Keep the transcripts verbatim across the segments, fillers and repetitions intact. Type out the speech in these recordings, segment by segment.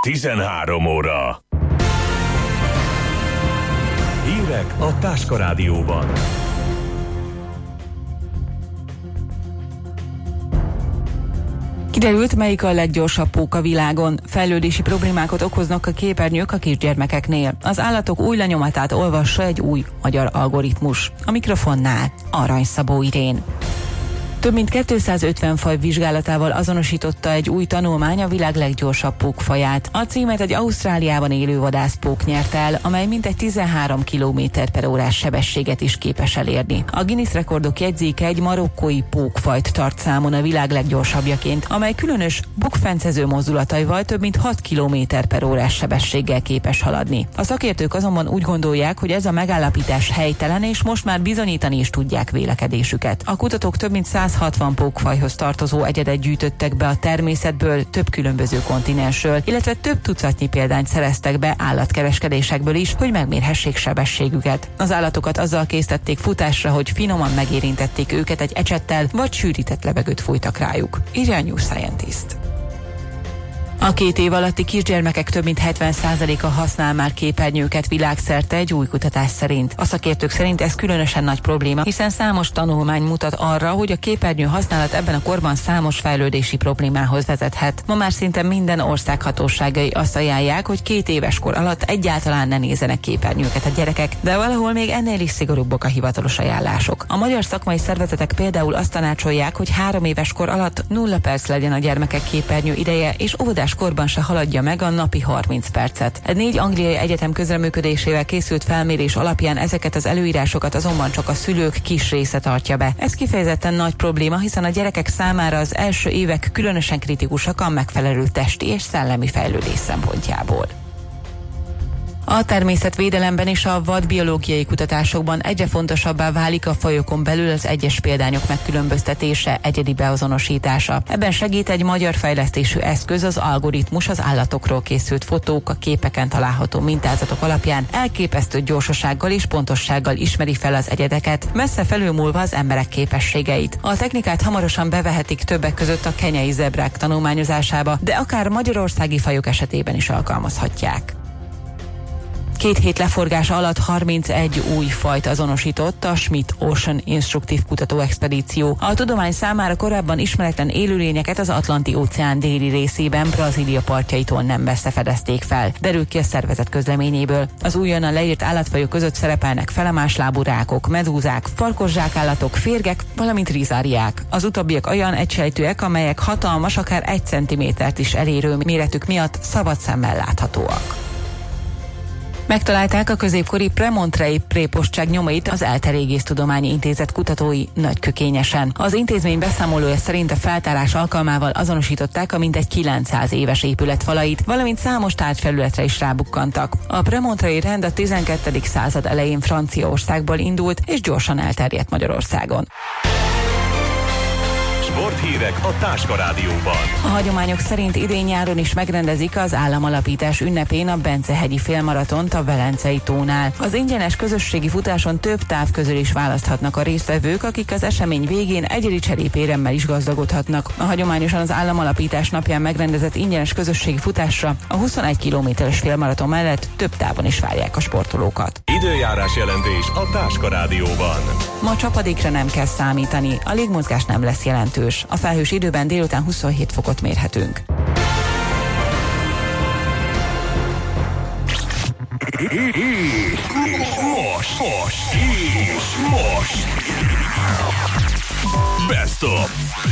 tizenhárom óra. Hírek a Táska Rádióban. Kiderült, melyik a leggyorsabb pók a világon. Fejlődési problémákat okoznak a képernyők a kisgyermekeknél. Az állatok új lenyomatát olvassa egy új magyar algoritmus. A mikrofonnál Arany Szabó Irén. Több mint kétszázötven faj vizsgálatával azonosította egy új tanulmány a világ leggyorsabb pókfaját. A címet egy Ausztráliában élő vadászpók nyert el, amely mintegy tizenhárom kilométer per órás sebességet is képes elérni. A Guinness rekordok jegyzéke egy marokkói pókfajt tart számon a világ leggyorsabbjaként, amely különös bukfencező mozdulataival több mint hat kilométer per órás sebességgel képes haladni. A szakértők azonban úgy gondolják, hogy ez a megállapítás helytelen, és most már bizonyítani is tudják vélekedésüket. A kutatók több mint százhatvan pókfajhoz tartozó egyedet gyűjtöttek be a természetből, több különböző kontinensről, illetve több tucatnyi példányt szereztek be állatkereskedésekből is, hogy megmérhessék sebességüket. Az állatokat azzal késztették futásra, hogy finoman megérintették őket egy ecsettel, vagy sűrített levegőt fújtak rájuk, írja a New Scientist. A két év alatti kisgyermekek több mint hetven százaléka használ már képernyőket világszerte egy új kutatás szerint. A szakértők szerint ez különösen nagy probléma, hiszen számos tanulmány mutat arra, hogy a képernyő használat ebben a korban számos fejlődési problémához vezethet. Ma már szinte minden ország hatóságai azt ajánlják, hogy két éves kor alatt egyáltalán ne nézzenek képernyőket a gyerekek, de valahol még ennél is szigorúbbak a hivatalos ajánlások. A magyar szakmai szervezetek például azt tanácsolják, hogy három éves kor alatt nulla perc legyen a gyermekek képernyő ideje, és óvodás korban se haladja meg a napi harminc percet. Egy négy angliai egyetem közreműködésével készült felmérés alapján ezeket az előírásokat azonban csak a szülők kis része tartja be. Ez kifejezetten nagy probléma, hiszen a gyerekek számára az első évek különösen kritikusak a megfelelő testi és szellemi fejlődés szempontjából. A természetvédelemben és a vadbiológiai kutatásokban egyre fontosabbá válik a fajokon belül az egyes példányok megkülönböztetése, egyedi beazonosítása. Ebben segít egy magyar fejlesztésű eszköz, az algoritmus. Az állatokról készült fotók, a képeken található mintázatok alapján elképesztő gyorsasággal és pontossággal ismeri fel az egyedeket, messze felülmúlva az emberek képességeit. A technikát hamarosan bevehetik többek között a kenyai zebrák tanulmányozásába, de akár magyarországi fajok esetében is alkalmazhatják. Két hét leforgása alatt harmincegy új fajt azonosított a Schmidt Ocean instruktív kutatóexpedíció. A tudomány számára korábban ismeretlen élőlényeket az Atlanti-óceán déli részében, Brazília partjaitól nem messze fedezték fel, derül ki a szervezet közleményéből. Az újonnan leírt állatfajok között szerepelnek felemáslábú rákok, medúzák, farkas zsákállatok, férgek, valamint rizáriák. Az utóbbiak olyan egysejtűek, amelyek hatalmas, akár egy centimétert is elérő méretük miatt szabad szemmel láthatóak. Megtalálták a középkori premontrei prépostság nyomait az ELTE Régésztudományi Intézet kutatói Nagykökényesen. Az intézmény beszámolója szerint a feltárás alkalmával azonosították a mintegy kilencszáz éves épület falait, valamint számos tárgyfelületre is rábukkantak. A premontrei rend a tizenkettedik század elején Franciaországból indult, és gyorsan elterjedt Magyarországon. Sporthírek a Táska Rádióban. A hagyományok szerint idén nyáron is megrendezik az államalapítás ünnepén a Bence-hegyi félmaratont a Velencei tónál. Az ingyenes közösségi futáson több táv közül is választhatnak a résztvevők, akik az esemény végén egyedi cserépéremmel is gazdagodhatnak. A hagyományosan az államalapítás napján megrendezett ingyenes közösségi futásra a huszonegy kilométeres félmaraton mellett több távon is várják a sportolókat. Időjárás jelentés a Táska Rádióban. Ma csapadékra nem kell számítani, a légmozgás nem lesz jelentős. A felhős időben délután huszonhét fokot mérhetünk. Most, most, és most. Best of.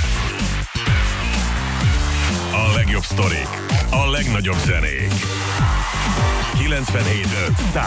A legjobb sztorik, a legnagyobb zenék. kilencvenhét öt